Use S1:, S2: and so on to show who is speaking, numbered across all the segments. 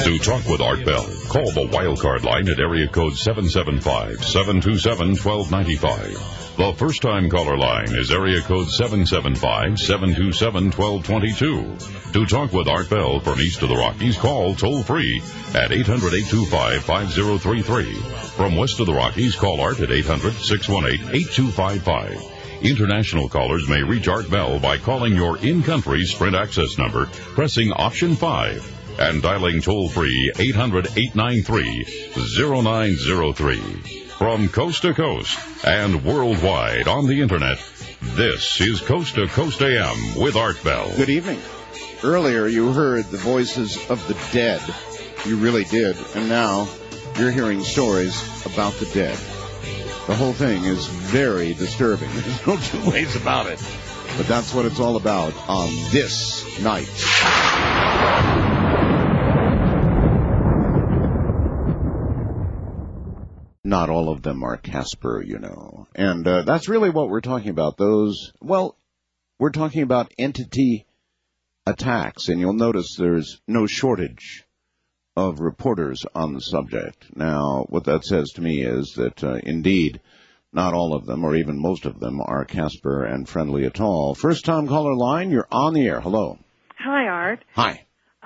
S1: To talk with Art Bell, call the Wildcard line at area code 775-727-1295. The first-time caller line is area code 775-727-1222. To talk with Art Bell from east of the Rockies, call toll-free at 800-825-5033. From west of the Rockies, call Art at 800-618-8255. International callers may reach Art Bell by calling your in-country Sprint access number, pressing option 5, and dialing toll-free 800-893-0903. From coast to coast and worldwide on the Internet, this is Coast to Coast AM with Art Bell.
S2: Good evening. Earlier you heard the voices of the dead. You really did. And now you're hearing stories about the dead. The whole thing is very disturbing. There's no two ways about it. But that's what it's all about on this night. Not all of them are Casper, you know. And that's really what we're talking about. We're talking about entity attacks. And you'll notice there's no shortage of reporters on the subject. Now, what that says to me is that, indeed, not all of them, or even most of them, are Casper and friendly at all. First-time caller line, you're on the air. Hello.
S3: Hi, Art.
S2: Hi.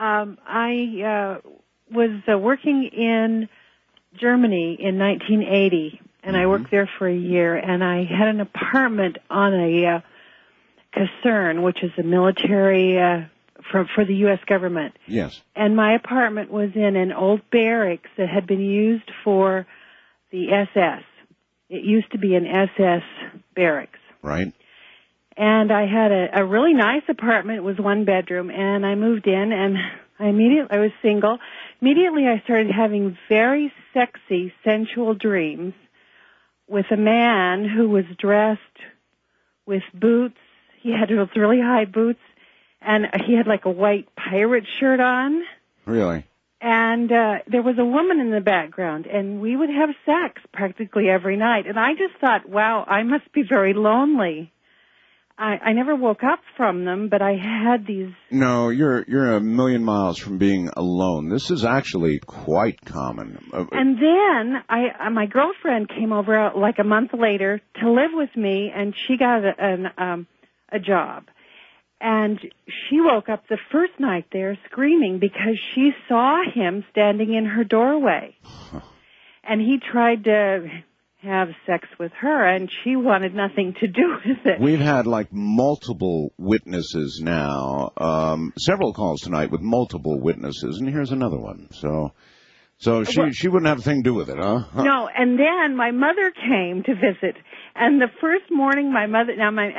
S3: I was working in Germany in 1980, and I worked there for a year, and I had an apartment on a Kaserne, which is a military for the U.S. government.
S2: Yes.
S3: And my apartment was in an old barracks that had been used for the SS. It used to be an SS barracks.
S2: Right.
S3: And I had a really nice apartment. It was one bedroom, and I moved in, and I was single. Immediately I started having very sexy, sensual dreams with a man who was dressed with boots. He had those really high boots, and he had like a white pirate shirt on.
S2: Really?
S3: And there was a woman in the background, and we would have sex practically every night. And I just thought, wow, I must be very lonely. I never woke up from them, but I had these...
S2: No, you're a million miles from being alone. This is actually quite common.
S3: And then my girlfriend came over like a month later to live with me, and she got a job. And she woke up the first night there screaming because she saw him standing in her doorway. And he tried to have sex with her, and she wanted nothing to do with it.
S2: We've had like multiple witnesses now, several calls tonight with multiple witnesses, and here's another one. So she wouldn't have a thing to do with it, huh?
S3: No, and then my mother came to visit, and the first morning my mother,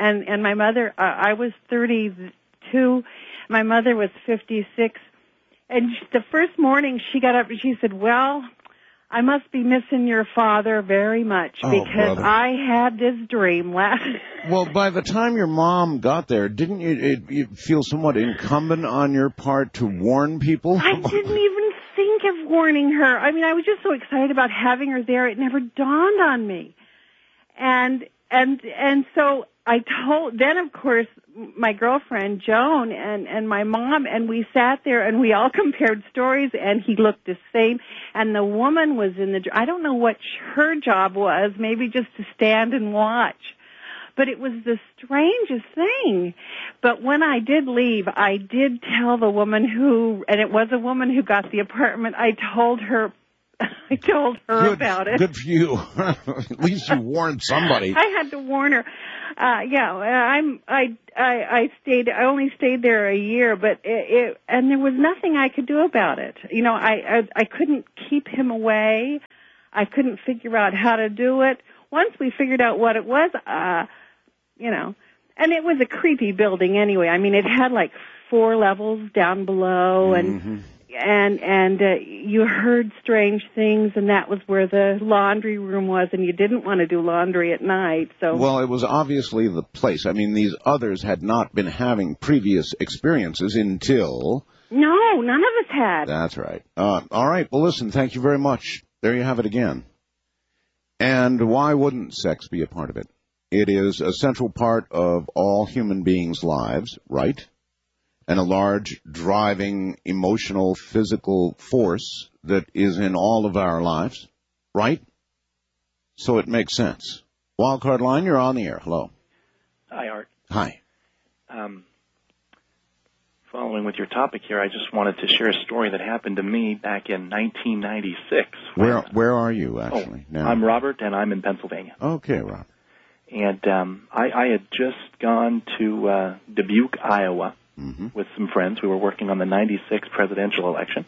S3: I was 32, my mother was 56, and the first morning she got up and she said, well, I must be missing your father very much because I had this dream last...
S2: Well, by the time your mom got there, didn't you feel somewhat incumbent on your part to warn people?
S3: I didn't even think of warning her. I mean, I was just so excited about having her there, it never dawned on me. And so I told, then of course, my girlfriend, Joan, and my mom, and we sat there and we all compared stories, and he looked the same, and the woman was I don't know what her job was, maybe just to stand and watch. But it was the strangest thing. But when I did leave, I did tell the woman and it was a woman who got the apartment, I told her about it.
S2: Good for you. At least you warned somebody.
S3: I had to warn her. I only stayed there a year, but and there was nothing I could do about it. You know, I couldn't keep him away. I couldn't figure out how to do it. Once we figured out what it was, and it was a creepy building anyway. I mean, it had like 4 levels down below, and you heard strange things, and that was where the laundry room was, and you didn't want to do laundry at night. So,
S2: well, it was obviously the place. I mean, these others had not been having previous experiences until...
S3: No, none of us had.
S2: That's right. All right. Well, listen, thank you very much. There you have it again. And why wouldn't sex be a part of it? It is a central part of all human beings' lives, right? and a large driving, emotional, physical force that is in all of our lives, right? So it makes sense. Wildcard line, you're on the air. Hello.
S4: Hi, Art.
S2: Hi.
S4: Following with your topic here, I just wanted to share a story that happened to me back in 1996.
S2: Where are you, actually, now?
S4: I'm Robert, and I'm in Pennsylvania.
S2: Okay, Robert.
S4: And I had just gone to Dubuque, Iowa, with some friends. We were working on the 96 presidential election.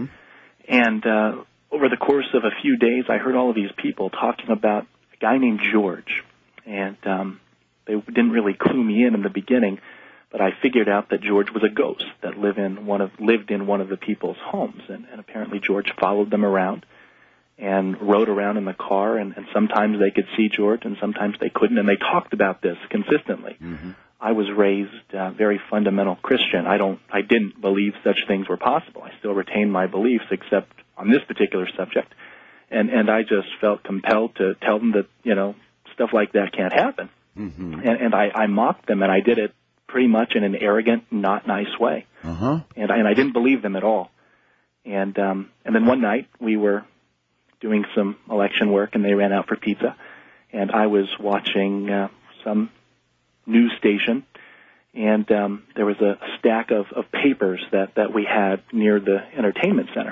S4: And over the course of a few days, I heard all of these people talking about a guy named George. And they didn't really clue me in the beginning, but I figured out that George was a ghost that lived in one of the people's homes. And apparently George followed them around and rode around in the car, and sometimes they could see George and sometimes they couldn't, and they talked about this consistently. I was raised very fundamental Christian. I didn't believe such things were possible. I still retain my beliefs, except on this particular subject. And I just felt compelled to tell them that, stuff like that can't happen. And I mocked them, and I did it pretty much in an arrogant, not nice way. And I didn't believe them at all. And then one night we were doing some election work, and they ran out for pizza, and I was watching some news station, and there was a stack of papers that we had near the entertainment center.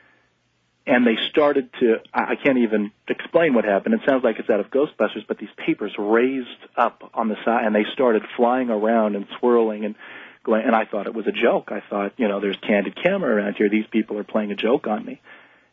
S4: And they started to, I can't even explain what happened. It sounds like it's out of Ghostbusters, but these papers raised up on the side, and they started flying around and swirling and going, and I thought it was a joke. I thought, there's candid camera around here. These people are playing a joke on me.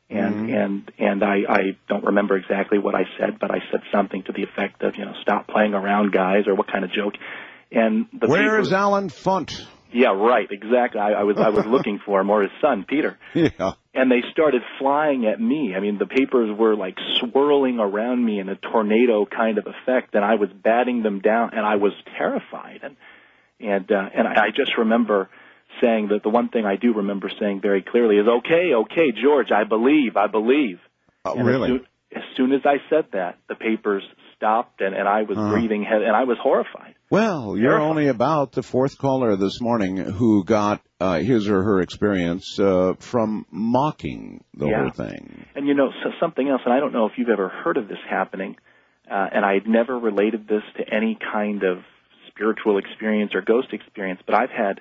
S4: And I don't remember exactly what I said, but I said something to the effect of, stop playing around, guys, or what kind of joke. And
S2: Where is Alan Funt?
S4: Yeah, right, exactly. I was looking for him, or his son, Peter.
S2: Yeah.
S4: And they started flying at me. I mean, the papers were like swirling around me in a tornado kind of effect, and I was batting them down, and I was terrified. And I just remember saying that the one thing I do remember saying very clearly is, okay, George, I believe.
S2: Oh,
S4: and
S2: really?
S4: As soon as I said that, the papers stopped, and I was breathing heavy, and I was horrified.
S2: Well, you're only about the fourth caller this morning who got his or her experience from mocking the whole thing.
S4: And so something else, and I don't know if you've ever heard of this happening, and I had never related this to any kind of spiritual experience or ghost experience, but I've had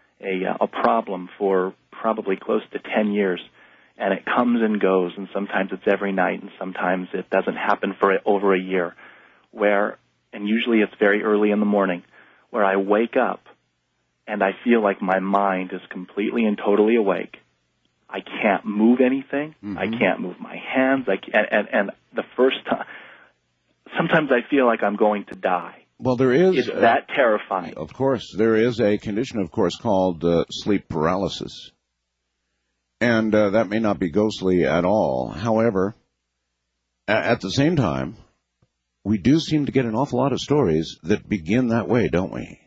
S4: a problem for probably close to 10 years, and it comes and goes, and sometimes it's every night, and sometimes it doesn't happen for over a year, and usually it's very early in the morning, where I wake up and I feel like my mind is completely and totally awake. I can't move anything. I can't move my hands. And the first time, sometimes I feel like I'm going to die.
S2: Well, there is...
S4: It's that terrifying.
S2: Of course. There is a condition, of course, called sleep paralysis. And that may not be ghostly at all. However, at the same time, we do seem to get an awful lot of stories that begin that way, don't we?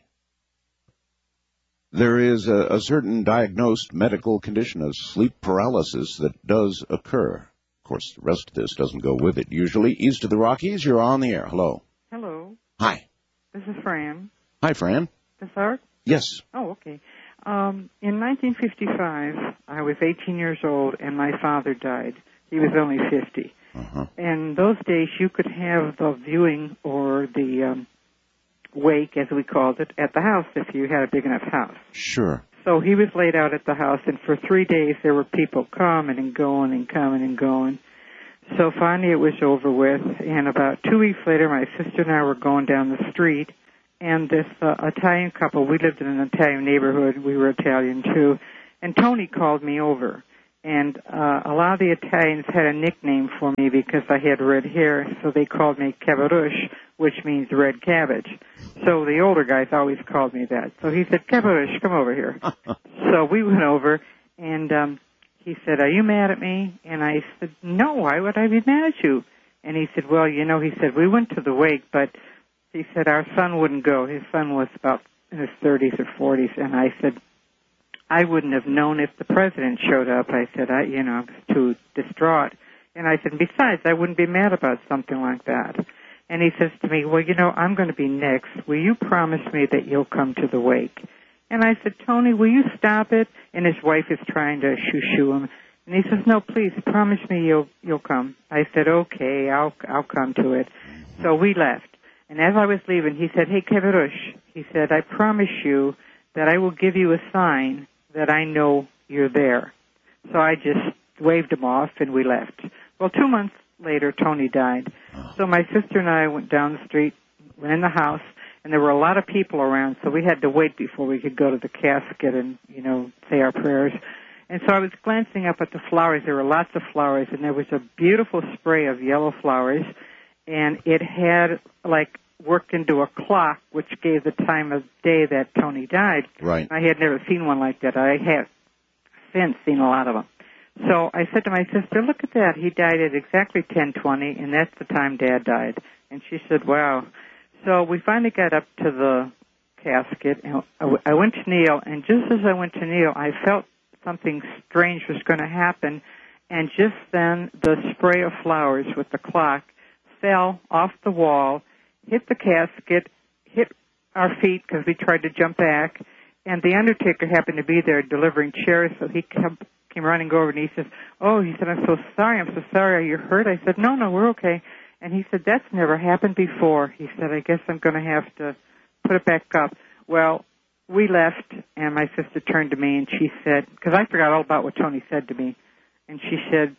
S2: There is a certain diagnosed medical condition of sleep paralysis that does occur. Of course, the rest of this doesn't go with it. Usually, east of the Rockies, you're on the air. Hello.
S5: Hello.
S2: Hi.
S5: This is Fran.
S2: Hi, Fran.
S5: This Art?
S2: Yes.
S5: Oh, okay. In 1955, I was 18 years old, and my father died. He was only 50. And those days, you could have the viewing or the wake, as we called it, at the house if you had a big enough house.
S2: Sure.
S5: So he was laid out at the house, and for 3 days there were people coming and going and coming and going. So finally it was over with, and about 2 weeks later, my sister and I were going down the street, and this Italian couple, we lived in an Italian neighborhood, we were Italian too, and Tony called me over. And a lot of the Italians had a nickname for me because I had red hair, so they called me Cabarush, which means red cabbage. So the older guys always called me that. So he said, Cabarush, come over here. So we went over, and he said, are you mad at me? And I said, no, why would I be mad at you? And he said, well, he said, we went to the wake, but he said our son wouldn't go. His son was about in his 30s or 40s. And I said, I wouldn't have known if the president showed up. I said, I was too distraught. And I said, besides, I wouldn't be mad about something like that. And he says to me, well, I'm going to be next. Will you promise me that you'll come to the wake? And I said, Tony, will you stop it? And his wife is trying to shoo him. And he says, no, please, promise me you'll come. I said, okay, I'll come to it. So we left. And as I was leaving, he said, hey, Kevirush, he said, I promise you that I will give you a sign that I know you're there. So I just waved him off, and we left. Well, 2 months later, Tony died. So my sister and I went down the street, went in the house, and there were a lot of people around, so we had to wait before we could go to the casket and, say our prayers. And so I was glancing up at the flowers. There were lots of flowers, and there was a beautiful spray of yellow flowers, and it had, worked into a clock, which gave the time of day that Tony died.
S2: Right.
S5: I had never seen one like that. I have since seen a lot of them. So I said to my sister, look at that. He died at exactly 10:20, and that's the time Dad died. And she said, wow. So we finally got up to the casket, and I went to kneel, and just as I went to kneel, I felt something strange was going to happen, and just then the spray of flowers with the clock fell off the wall, hit the casket, hit our feet because we tried to jump back, and the undertaker happened to be there delivering chairs, so he came running over, and he said, I'm so sorry, are you hurt? I said, no, we're okay. And he said, that's never happened before. He said, I guess I'm going to have to put it back up. Well, we left, and my sister turned to me, and she said, because I forgot all about what Tony said to me, and she said,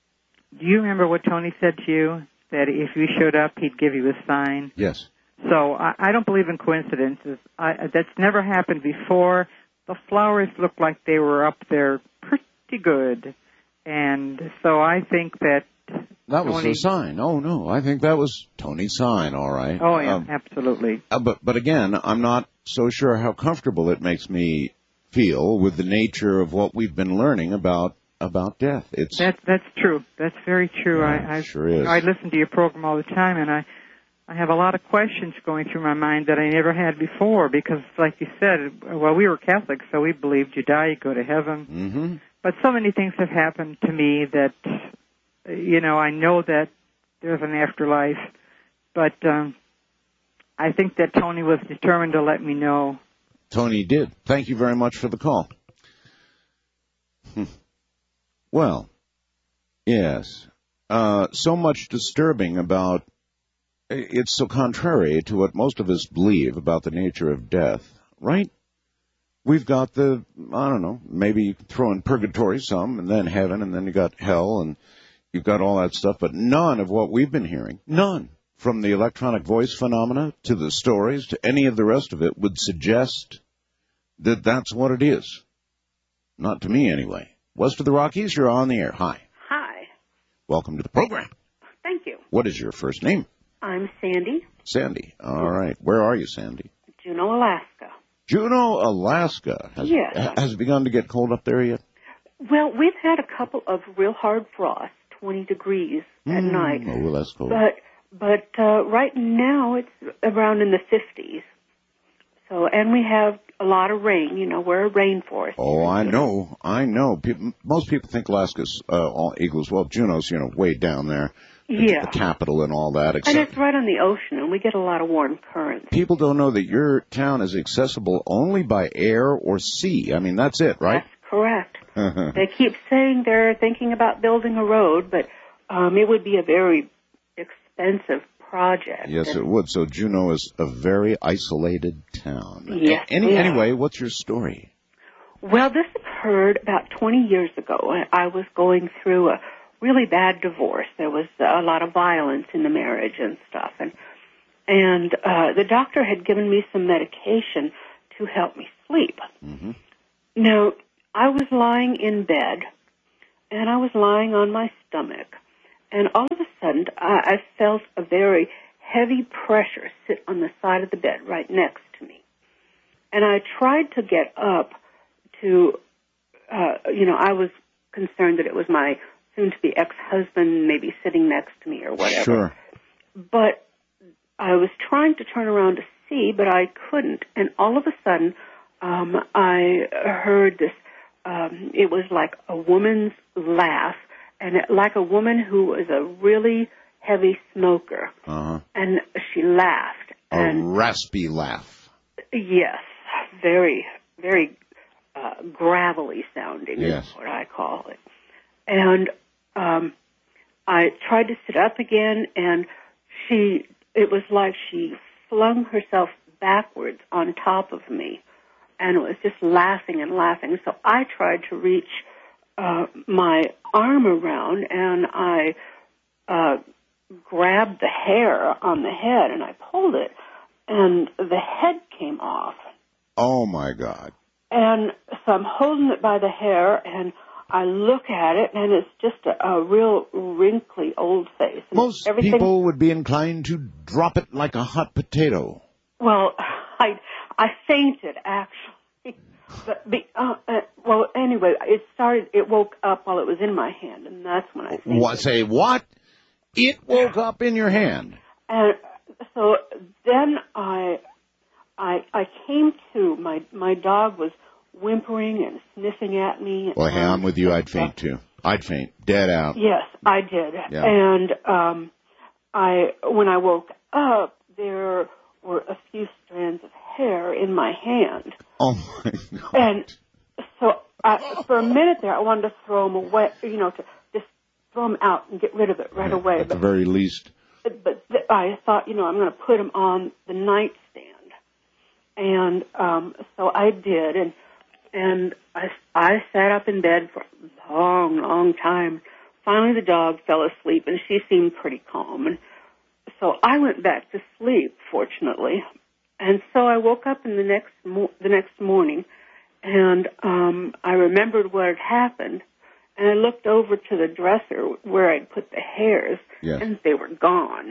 S5: do you remember what Tony said to you, that if you showed up, he'd give you a sign?
S2: Yes.
S5: So I don't believe in coincidences. That's never happened before. The flowers looked like they were up there pretty good, and so I think that
S2: that was a sign. Oh, no, I think that was Tony's sign, all right.
S5: Oh, yeah, absolutely.
S2: But again, I'm not so sure how comfortable it makes me feel with the nature of what we've been learning about death.
S5: That's true. That's very true.
S2: Yeah, sure is.
S5: I listen to your program all the time, and I have a lot of questions going through my mind that I never had before because, like you said, well, we were Catholics, so we believed you die, you go to heaven.
S2: Mm-hmm.
S5: But so many things have happened to me that, I know that there's an afterlife, but I think that Tony was determined to let me know.
S2: Tony did. Thank you very much for the call. Well, yes. So much disturbing about... It's so contrary to what most of us believe about the nature of death, right? We've got maybe you throw in purgatory some, and then heaven, and then you got hell, and you've got all that stuff, but none of what we've been hearing, none, from the electronic voice phenomena to the stories to any of the rest of it would suggest that that's what it is. Not to me, anyway. West of the Rockies, you're on the air. Hi.
S6: Hi.
S2: Welcome to the program.
S6: Thank you.
S2: What is your first name?
S6: I'm Sandy.
S2: Sandy. All right. Where are you, Sandy?
S6: Juneau, Alaska.
S2: Juneau, Alaska.
S6: Yes.
S2: Has it begun to get cold up there yet?
S6: Well, we've had a couple of real hard frosts, 20 degrees at night.
S2: Oh, well, that's cold.
S6: But right now it's around in the 50s. So, and we have a lot of rain. We're a rainforest.
S2: Oh, I know. Most people think Alaska's all equals. Well, Juneau's, way down there.
S6: Yeah.
S2: The capital and all that.
S6: And it's right on the ocean, and we get a lot of warm currents.
S2: People don't know that your town is accessible only by air or sea. I mean, that's it, right?
S6: That's correct. They keep saying they're thinking about building a road, but it would be a very expensive project.
S2: Yes, it would. So Juneau is a very isolated town.
S6: Yes.
S2: Anyway, what's your story?
S6: Well, this occurred about 20 years ago. I was going through a really bad divorce. There was a lot of violence in the marriage and stuff. And the doctor had given me some medication to help me sleep.
S2: Mm-hmm.
S6: Now, I was lying in bed, and I was lying on my stomach. And all of a sudden, I felt a very heavy pressure sit on the side of the bed right next to me. And I tried to get up to, I was concerned that it was my soon-to-be ex-husband maybe sitting next to me or whatever.
S2: Sure.
S6: But I was trying to turn around to see, but I couldn't. And all of a sudden, I heard this, it was like a woman's laugh, and like a woman who was a really heavy smoker.
S2: Uh-huh.
S6: And she laughed.
S2: A raspy laugh.
S6: Yes, very very gravelly sounding,
S2: yes.
S6: is what I call it. And I tried to sit up again, and it was like she flung herself backwards on top of me, and was just laughing and laughing. So I tried to reach my arm around, and I grabbed the hair on the head, and I pulled it, and the head came off.
S2: Oh, my God.
S6: And so I'm holding it by the hair, and I look at it, and it's just a real wrinkly old face. And
S2: most people would be inclined to drop it like a hot potato.
S6: Well, I fainted, actually. But well, anyway, it woke up while it was in my hand, and that's when I fainted.
S2: What? Say what? It woke up in your hand.
S6: And so then I came to. My dog was whimpering and sniffing at me.
S2: Well, hey, I'm with you. I'd faint too. I'd faint, dead out.
S6: Yes, I did.
S2: Yeah.
S6: And when I woke up, there were a few strands of hair in my hand.
S2: Oh my God!
S6: And so for a minute there, I wanted to throw them away. To just throw them out and get rid of it right away.
S2: At the very least.
S6: But I thought, I'm going to put them on the nightstand, and so I did, and I sat up in bed for a long, long time. Finally, the dog fell asleep, and she seemed pretty calm, and so I went back to sleep, fortunately. And so I woke up in the next morning, and I remembered what had happened, and I looked over to the dresser where I'd put the hairs,
S2: yes.
S6: and they were gone.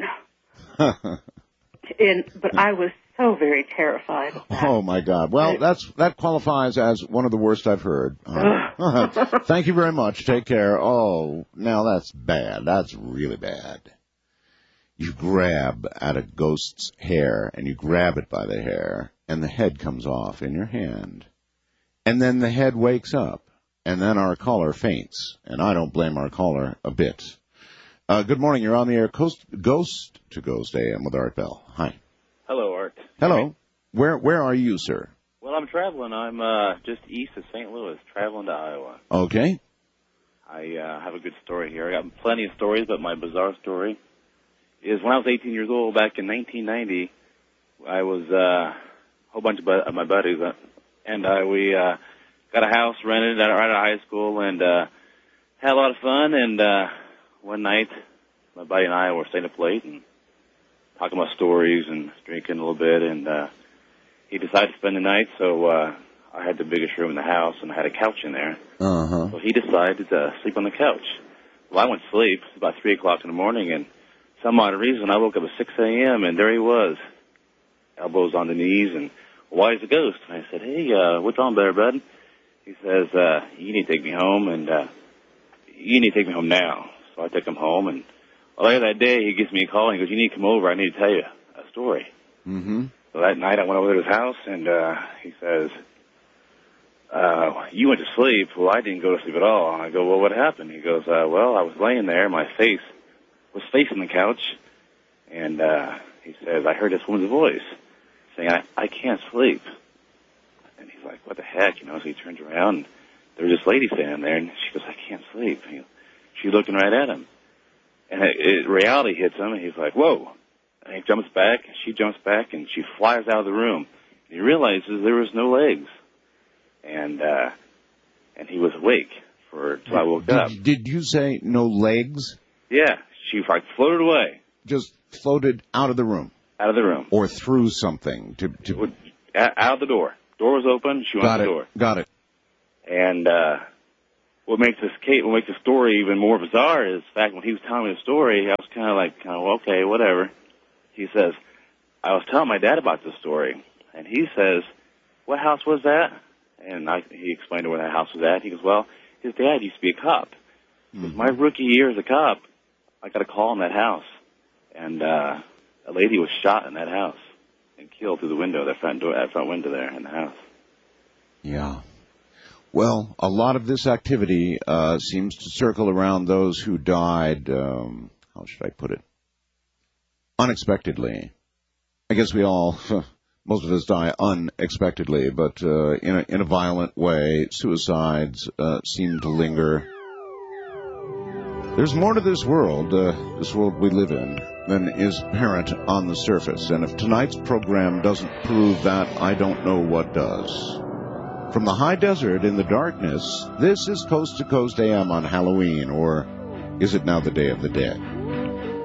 S6: But I was so very terrified.
S2: Oh, my God. Well, that qualifies as one of the worst I've heard. Thank you very much. Take care. Oh, now that's bad. That's really bad. You grab at a ghost's hair, and you grab it by the hair, and the head comes off in your hand. And then the head wakes up, and then our caller faints. And I don't blame our caller a bit. Good morning. You're on the air. Ghost to Ghost AM with Art Bell. Hi.
S7: Hello, Art.
S2: Hello. Where are you, sir?
S7: Well, I'm traveling. I'm just east of St. Louis, traveling to Iowa.
S2: Okay.
S7: I have a good story here. I got plenty of stories, but my bizarre story is when I was 18 years old, back in 1990, I was a whole bunch of my buddies, and we got a house rented right out of high school and had a lot of fun. And one night, my buddy and I were staying up late and talking about stories and drinking a little bit, and he decided to spend the night, so I had the biggest room in the house, and I had a couch in there.
S2: Uh-huh.
S7: So he decided to sleep on the couch. Well, I went to sleep. It was about 3 o'clock in the morning, and some odd reason, I woke up at 6 a.m., and there he was, elbows on the knees, and, why is a ghost? And I said, hey, what's wrong there, bud? He says, you need to take me home, and you need to take me home now. So I took him home, and later that day, he gives me a call, and he goes, you need to come over. I need to tell you a story.
S2: Mm-hmm.
S7: So that night, I went over to his house, and he says, you went to sleep. Well, I didn't go to sleep at all. And I go, well, what happened? He goes, well, I was laying there. My face was facing the couch, and he says, I heard this woman's voice saying, I can't sleep. And he's like, what the heck? So he turns around, and there's this lady standing there, and she goes, I can't sleep. She's looking right at him. And reality hits him, and he's like, whoa. And he jumps back, she jumps back, and she flies out of the room. And he realizes there was no legs. And he was awake till I woke up.
S2: Did you say no legs?
S7: Yeah, she floated away.
S2: Just floated out of the room?
S7: Out of the room.
S2: Or through something?
S7: Out of the door. Door was open, she went out the door.
S2: Got it.
S7: And what makes the story even more bizarre is the fact when he was telling me the story, I was kind of like, okay, whatever. He says, I was telling my dad about this story, and he says, what house was that? And he explained to where that house was at. He goes, well, his dad used to be a cop. Mm-hmm. My rookie year as a cop, I got a call in that house, and a lady was shot in that house and killed through the window, that front window there in the house.
S2: Yeah. Well, a lot of this activity seems to circle around those who died, how should I put it, unexpectedly. I guess we all Most of us die unexpectedly, but in a violent way. Suicides seem to linger. There's more to this world we live in, than is apparent on the surface. And if tonight's program doesn't prove that, I don't know what does. From the high desert in the darkness, this is Coast to Coast AM on Halloween, or is it now the Day of the Dead?